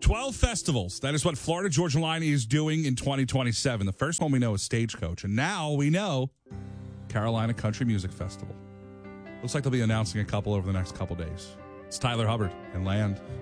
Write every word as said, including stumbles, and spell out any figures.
twelve festivals. That is what Florida Georgia Line is doing in twenty twenty-seven. The first one we know is Stagecoach. And now we know Carolina Country Music Festival. Looks like they'll be announcing a couple over the next couple days. It's Tyler Hubbard and Land.